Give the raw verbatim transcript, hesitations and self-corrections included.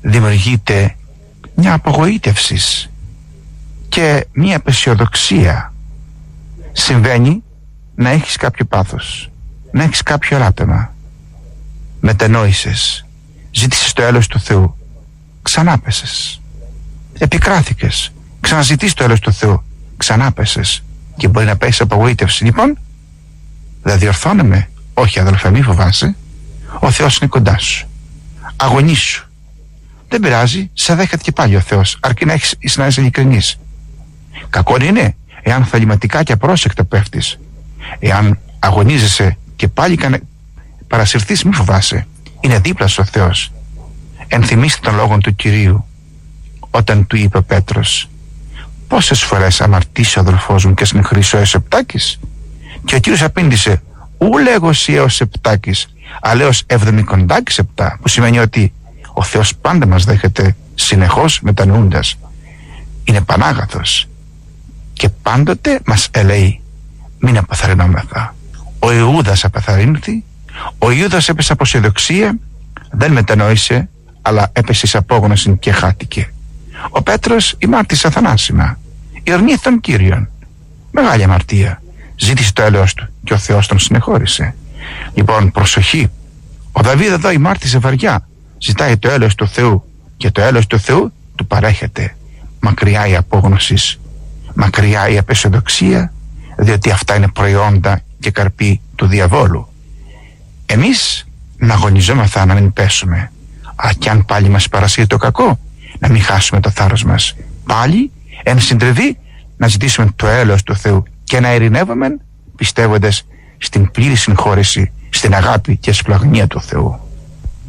δημιουργείται μια απογοήτευση και μια απεσιοδοξία. Συμβαίνει να έχεις κάποιο πάθος, να έχεις κάποιο ελάττωμα, μετενόησες, ζήτησες το έλεος του Θεού, ξανά πέσες, επικράθηκες, ξαναζητείς το έλεος του Θεού, ξανά πέσες και μπορεί να πέσεις απογοήτευση. Λοιπόν, δεν διορθώνομαι. Όχι, αδελφέ, μη φοβάσαι, ο Θεός είναι κοντά σου, αγωνίσου, δεν πειράζει, σε δέχεται και πάλι ο Θεός, αρκεί να έχεις, να είσαι ειλικρινής. Κακό είναι εάν θεληματικά και απρόσεκτα πέφτεις. Εάν αγωνίζεσαι και πάλι κανε... παρασυρθείς, μη φοβάσαι, είναι δίπλα σου ο Θεός. Ενθυμίστε τον λόγο του Κυρίου όταν του είπε ο Πέτρος, πόσες φορές αμαρτήσει ο αδελφός μου και συγχρήσω έως επτάκης? Και ο Κύριος απήντησε, ου λέγωση έως επτάκης, αλλά έως εβδομικοντάκης επτά, που σημαίνει ότι ο Θεός πάντα μας δέχεται συνεχώς μετανοούντας. Είναι πανάγαθος και πάντοτε μας ελέει, μην αποθαρρυνόμεθα. Ο Ιούδας απαθαρρύνθη, ο Ιούδας έπεσε από αισιοδοξία, δεν μετανόησε, αλλά έπεσε σε απόγνωση και χάθηκε. Ο Πέτρος ημάρτησε αθανάσιμα, ειρνήθη τον Κύριον, μεγάλη αμαρτία, ζήτησε το έλεος του και ο Θεός τον συνεχώρησε. Λοιπόν, προσοχή, ο Δαβίδ εδώ ημάρτησε βαριά, ζητάει το έλεος του Θεού και το έλεος του Θεού του παρέχεται. Μακριά η απόγνωση, μακριά η απεσιοδοξία, διότι αυτά είναι προϊόντα και καρποί του διαβόλου. Εμείς να αγωνιζόμεθα να μην πέσουμε, αλλά κι αν πάλι μας παρασύρει το κακό, να μην χάσουμε το θάρρος μας. Πάλι εν συντριβή να ζητήσουμε το έλεος του Θεού και να ειρηνεύουμε πιστεύοντας στην πλήρη συγχώρεση, στην αγάπη και σπλαγνία του Θεού.